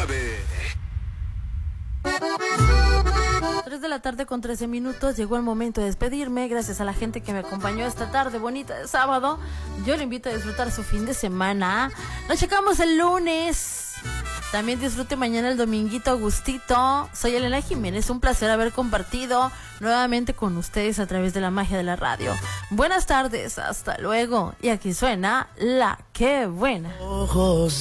3:13 llegó el momento de despedirme. Gracias a la gente que me acompañó esta tarde bonita de sábado. Yo le invito a disfrutar su fin de semana. Nos checamos el lunes. También disfrute mañana el dominguito a gustito. Soy Elena Jiménez, un placer haber compartido nuevamente con ustedes a través de la magia de la radio. Buenas tardes, hasta luego. Y aquí suena La Que Buena. Ojos